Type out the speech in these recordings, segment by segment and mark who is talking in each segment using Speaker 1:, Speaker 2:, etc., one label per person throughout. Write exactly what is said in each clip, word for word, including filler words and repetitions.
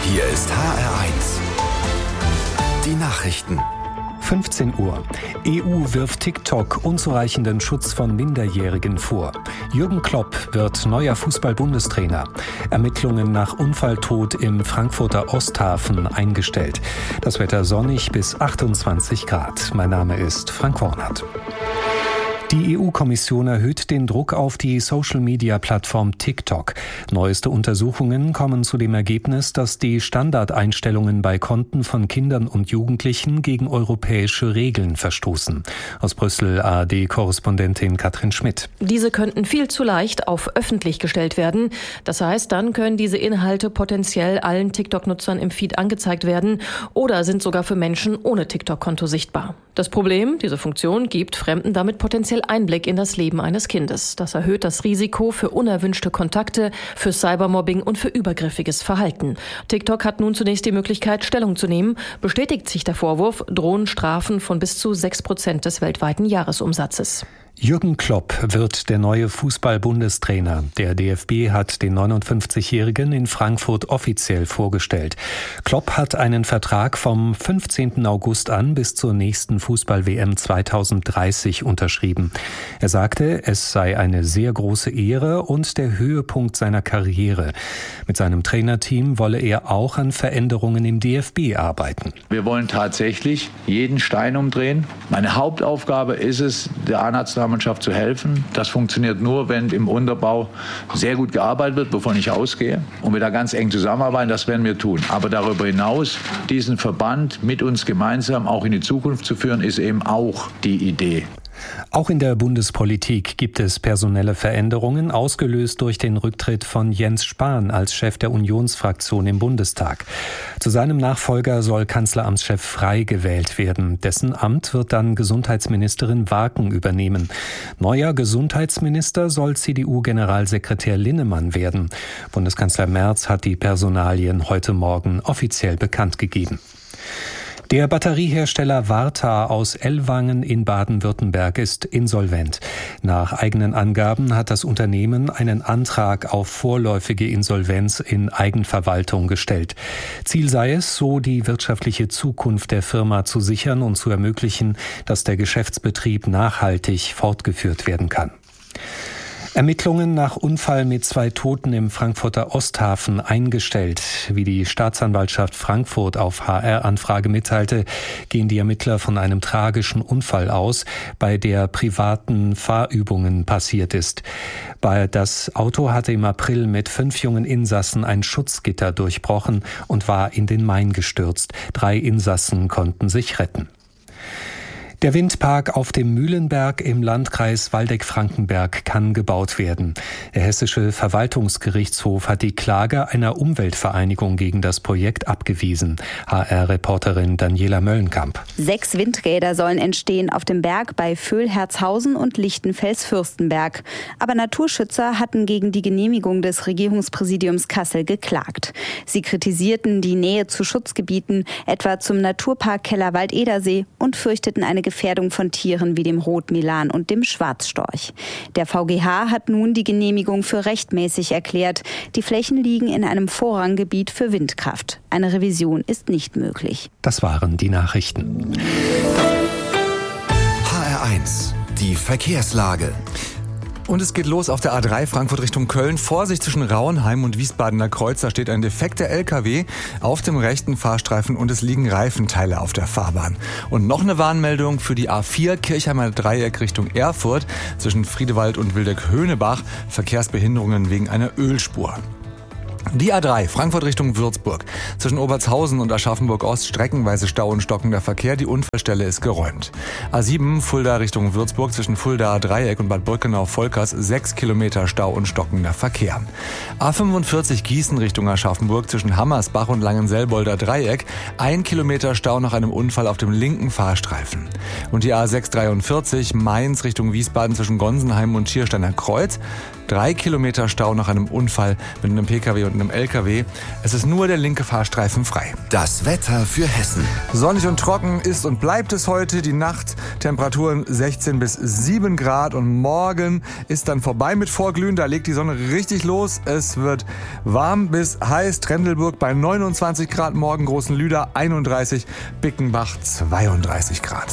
Speaker 1: Hier ist H R eins. Die Nachrichten.
Speaker 2: fünfzehn Uhr. E U wirft TikTok unzureichenden Schutz von Minderjährigen vor. Jürgen Klopp wird neuer Fußball-Bundestrainer. Ermittlungen nach Unfalltod im Frankfurter Osthafen eingestellt. Das Wetter sonnig bis achtundzwanzig Grad. Mein Name ist Frank Wornert. Die E U-Kommission erhöht den Druck auf die Social-Media-Plattform TikTok. Neueste Untersuchungen kommen zu dem Ergebnis, dass die Standardeinstellungen bei Konten von Kindern und Jugendlichen gegen europäische Regeln verstoßen. Aus Brüssel A R D-Korrespondentin Katrin Schmidt.
Speaker 3: Diese könnten viel zu leicht auf öffentlich gestellt werden. Das heißt, dann können diese Inhalte potenziell allen TikTok-Nutzern im Feed angezeigt werden oder sind sogar für Menschen ohne TikTok-Konto sichtbar. Das Problem, diese Funktion gibt Fremden damit potenziell Einblick in das Leben eines Kindes. Das erhöht das Risiko für unerwünschte Kontakte, für Cybermobbing und für übergriffiges Verhalten. TikTok hat nun zunächst die Möglichkeit, Stellung zu nehmen. Bestätigt sich der Vorwurf, drohen Strafen von bis zu sechs Prozent des weltweiten Jahresumsatzes.
Speaker 2: Jürgen Klopp wird der neue Fußball-Bundestrainer. Der D F B hat den neunundfünfzigjährigen in Frankfurt offiziell vorgestellt. Klopp hat einen Vertrag vom fünfzehnten August an bis zur nächsten Fußball-W M zweitausenddreißig unterschrieben. Er sagte, es sei eine sehr große Ehre und der Höhepunkt seiner Karriere. Mit seinem Trainerteam wolle er auch an Veränderungen im D F B arbeiten.
Speaker 4: Wir wollen tatsächlich jeden Stein umdrehen. Meine Hauptaufgabe ist es, der A-Nationalmannschaft zu helfen. Das funktioniert nur, wenn im Unterbau sehr gut gearbeitet wird, wovon ich ausgehe. Und wir da ganz eng zusammenarbeiten, das werden wir tun. Aber darüber hinaus, diesen Verband mit uns gemeinsam auch in die Zukunft zu führen, ist eben auch die Idee.
Speaker 2: Auch in der Bundespolitik gibt es personelle Veränderungen, ausgelöst durch den Rücktritt von Jens Spahn als Chef der Unionsfraktion im Bundestag. Zu seinem Nachfolger soll Kanzleramtschef Frey gewählt werden. Dessen Amt wird dann Gesundheitsministerin Warken übernehmen. Neuer Gesundheitsminister soll C D U-Generalsekretär Linnemann werden. Bundeskanzler Merz hat die Personalien heute Morgen offiziell bekannt gegeben. Der Batteriehersteller Varta aus Ellwangen in Baden-Württemberg ist insolvent. Nach eigenen Angaben hat das Unternehmen einen Antrag auf vorläufige Insolvenz in Eigenverwaltung gestellt. Ziel sei es, so die wirtschaftliche Zukunft der Firma zu sichern und zu ermöglichen, dass der Geschäftsbetrieb nachhaltig fortgeführt werden kann. Ermittlungen nach Unfall mit zwei Toten im Frankfurter Osthafen eingestellt. Wie die Staatsanwaltschaft Frankfurt auf H R-Anfrage mitteilte, gehen die Ermittler von einem tragischen Unfall aus, bei der privaten Fahrübungen passiert ist. Bei das Auto hatte im April mit fünf jungen Insassen ein Schutzgitter durchbrochen und war in den Main gestürzt. Drei Insassen konnten sich retten. Der Windpark auf dem Mühlenberg im Landkreis Waldeck-Frankenberg kann gebaut werden. Der Hessische Verwaltungsgerichtshof hat die Klage einer Umweltvereinigung gegen das Projekt abgewiesen. H R-Reporterin Daniela Möllenkamp.
Speaker 5: Sechs Windräder sollen entstehen auf dem Berg bei Vöhlherzhausen und Lichtenfels-Fürstenberg. Aber Naturschützer hatten gegen die Genehmigung des Regierungspräsidiums Kassel geklagt. Sie kritisierten die Nähe zu Schutzgebieten, etwa zum Naturpark Kellerwald-Edersee, und fürchteten eine Gefährdung von Tieren wie dem Rotmilan und dem Schwarzstorch. Der V G H hat nun die Genehmigung für rechtmäßig erklärt. Die Flächen liegen in einem Vorranggebiet für Windkraft. Eine Revision ist nicht möglich.
Speaker 2: Das waren die Nachrichten.
Speaker 1: H R eins, die Verkehrslage.
Speaker 6: Und es geht los auf der A drei Frankfurt Richtung Köln. Vorsicht zwischen Rauenheim und Wiesbadener Kreuz. Da steht ein defekter L K W auf dem rechten Fahrstreifen und es liegen Reifenteile auf der Fahrbahn. Und noch eine Warnmeldung für die A vier Kirchheimer Dreieck Richtung Erfurt zwischen Friedewald und Wildeck-Höhnebach. Verkehrsbehinderungen wegen einer Ölspur. Die A drei, Frankfurt Richtung Würzburg. Zwischen Obertshausen und Aschaffenburg-Ost streckenweise Stau und stockender Verkehr. Die Unfallstelle ist geräumt. A sieben, Fulda Richtung Würzburg. Zwischen Fuldaer Dreieck und Bad Birkenau-Volkers sechs Kilometer Stau und stockender Verkehr. A fünfundvierzig, Gießen Richtung Aschaffenburg. Zwischen Hammersbach und Langenselbolder Dreieck. Ein Kilometer Stau nach einem Unfall auf dem linken Fahrstreifen. Und die A sechshundertdreiundvierzig, Mainz Richtung Wiesbaden zwischen Gonsenheim und Schiersteiner Kreuz. Drei Kilometer Stau nach einem Unfall mit einem Pkw mit einem L K W. Es ist nur der linke Fahrstreifen frei.
Speaker 1: Das Wetter für Hessen.
Speaker 6: Sonnig und trocken ist und bleibt es heute. Die Nacht Temperaturen sechzehn bis sieben Grad und morgen ist dann vorbei mit Vorglühen. Da legt die Sonne richtig los. Es wird warm bis heiß. Trendelburg bei neunundzwanzig Grad, morgen Großenlüder einunddreißig, Bickenbach zweiunddreißig Grad.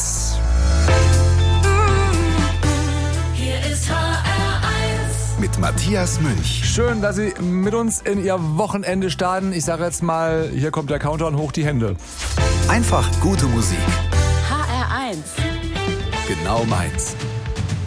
Speaker 1: Mit Matthias Münch.
Speaker 6: Schön, dass Sie mit uns in Ihr Wochenende starten. Ich sage jetzt mal, hier kommt der Countdown, hoch die Hände.
Speaker 1: Einfach gute Musik.
Speaker 7: H R eins.
Speaker 1: Genau meins.